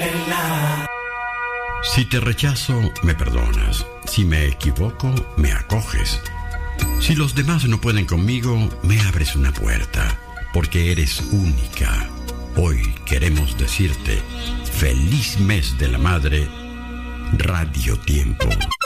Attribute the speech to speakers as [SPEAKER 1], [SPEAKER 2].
[SPEAKER 1] Si te rechazo, me perdonas. Si me equivoco, me acoges. Si los demás no pueden conmigo, me abres una puerta, porque eres única. Hoy queremos decirte, feliz mes de la madre, Radio Tiempo.